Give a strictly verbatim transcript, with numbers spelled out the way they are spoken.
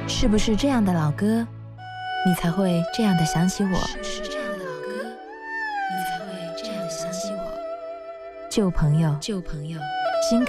是不是这样的老歌，你才会这样的想起我？ 是不是这样的老歌，你才会这样的想起我？ 旧朋友， 旧朋友。